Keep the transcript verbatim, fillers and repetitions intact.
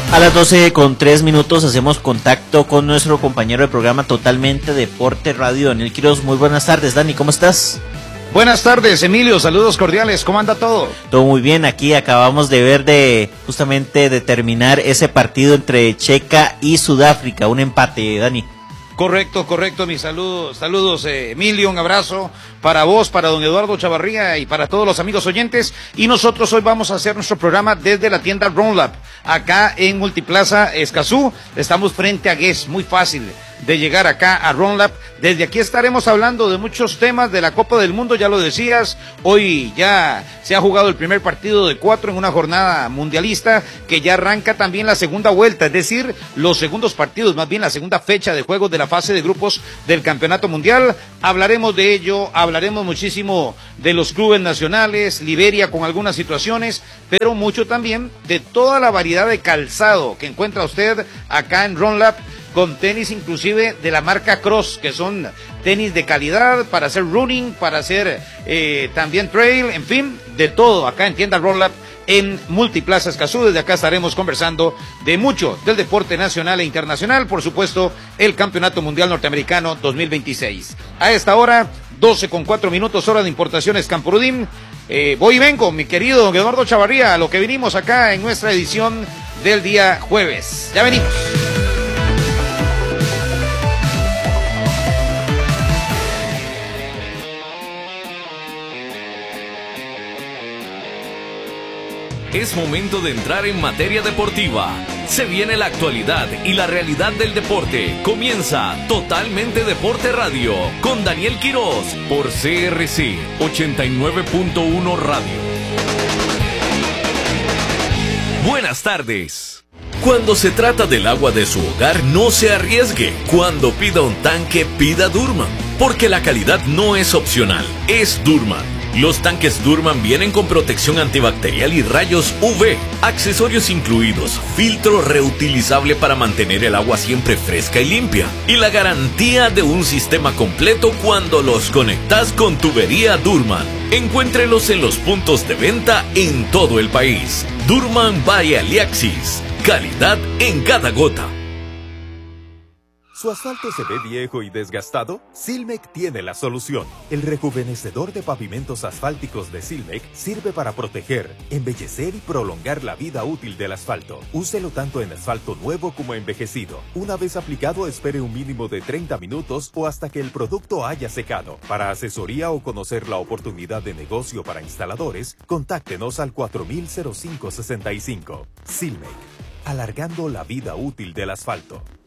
A las doce con tres minutos hacemos contacto con nuestro compañero de programa Totalmente Deporte Radio, Daniel Quiroz. Muy buenas tardes, Dani, ¿cómo estás? Buenas tardes, Emilio, saludos cordiales, ¿cómo anda todo? Todo muy bien, aquí acabamos de ver de justamente de terminar ese partido entre Checa y Sudáfrica, un empate, Dani. Correcto, correcto, mis saludos, saludos eh, Emilio, un abrazo para vos, para don Eduardo Chavarría y para todos los amigos oyentes. Y nosotros hoy vamos a hacer nuestro programa desde la tienda Runlap, acá en Multiplaza Escazú. Estamos frente a Guess, muy fácil de llegar acá a Runlap. Desde aquí estaremos hablando de muchos temas de la Copa del Mundo, ya lo decías. Hoy ya se ha jugado el primer partido de cuatro en una jornada mundialista que ya arranca también la segunda vuelta, es decir, los segundos partidos, más bien la segunda fecha de juegos de la fase de grupos del Campeonato Mundial. Hablaremos de ello, hablaremos muchísimo de los clubes nacionales, Liberia con algunas situaciones, pero mucho también de toda la variedad de calzado que encuentra usted acá en Runlap, con tenis inclusive de la marca Cross, que son tenis de calidad para hacer running, para hacer eh, también trail, en fin, de todo acá en tienda Runlap en Multiplaza Escazú. Desde acá estaremos conversando de mucho del deporte nacional e internacional, por supuesto el Campeonato Mundial Norteamericano dos mil veintiséis. A esta hora, doce con cuatro minutos, hora de Importaciones Campurudín. Eh, voy y vengo, mi querido don Eduardo Chavarría, a lo que vinimos acá en nuestra edición del día jueves. Ya venimos. Es momento de entrar en materia deportiva. Se viene la actualidad y la realidad del deporte. Comienza Totalmente Deporte Radio con Daniel Quiroz por C R C ochenta y nueve punto uno Radio. Buenas tardes. Cuando se trata del agua de su hogar, no se arriesgue. Cuando pida un tanque, pida Durman, porque la calidad no es opcional, es Durman. Los tanques Durman vienen con protección antibacterial y rayos U V, accesorios incluidos, filtro reutilizable para mantener el agua siempre fresca y limpia, y la garantía de un sistema completo cuando los conectas con tubería Durman. Encuéntrelos en los puntos de venta en todo el país. Durman by Aliaxis, calidad en cada gota. ¿Su asfalto se ve viejo y desgastado? Silmec tiene la solución. El rejuvenecedor de pavimentos asfálticos de Silmec sirve para proteger, embellecer y prolongar la vida útil del asfalto. Úselo tanto en asfalto nuevo como envejecido. Una vez aplicado, espere un mínimo de treinta minutos o hasta que el producto haya secado. Para asesoría o conocer la oportunidad de negocio para instaladores, contáctenos al cuatro mil cinco sesenta y cinco. Silmec, alargando la vida útil del asfalto.